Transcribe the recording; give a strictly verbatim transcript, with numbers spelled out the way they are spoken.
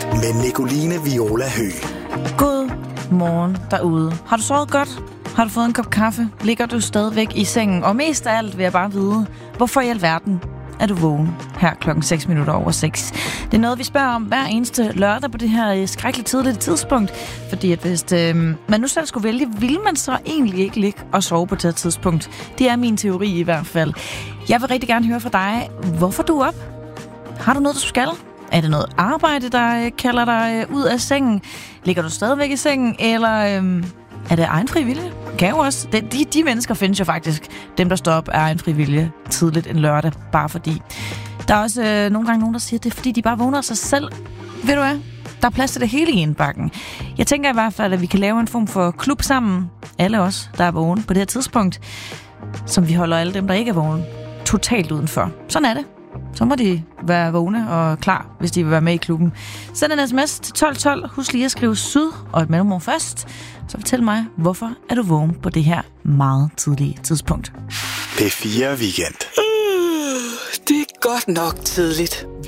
med Nicoline Viola Høgh. God morgen derude. Har du sovet godt? Har du fået en kop kaffe? Ligger du stadigvæk i sengen? Og mest af alt vil jeg bare vide, hvorfor i alverden er du vågen her klokken seks minutter over seks. Det er noget, vi spørger om hver eneste lørdag på det her skrækkeligt tidlige tidspunkt. Fordi at hvis øh, man nu selv skulle vælge, ville man så egentlig ikke ligge og sove på det her tidspunkt. Det er min teori i hvert fald. Jeg vil rigtig gerne høre fra dig, hvorfor du er op? Har du noget, du skal? Er det noget arbejde, der kalder dig ud af sengen? Ligger du stadigvæk i sengen, eller øh, er det egen fri vilje? Kan jo også. De, de, de mennesker findes jo faktisk. Dem, der står op, er egen fri vilje tidligt en lørdag, bare fordi. Der er også øh, nogle gange nogen, der siger, at det er fordi, de bare vågner af sig selv. Ved du hvad? Der er plads til det hele i indbakken. Jeg tænker i hvert fald, at vi kan lave en form for klub sammen. Alle os, der er vågne på det her tidspunkt. Som vi holder alle dem, der ikke er vågne, totalt udenfor. Sådan er det. Så må de være vågne og klar, hvis de vil være med i klubben. Send en sms til tolv tolv. Husk lige at skrive syd og et mellemrum først. Så fortæl mig, hvorfor er du vågen på det her meget tidlige tidspunkt? P fire Weekend. Uh, det er godt nok tidligt.